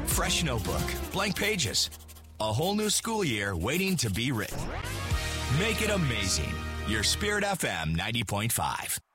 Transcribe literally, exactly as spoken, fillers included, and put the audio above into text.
Fresh notebook, blank pages, a whole new school year waiting to be written. Make it amazing. Your Spirit F M ninety point five.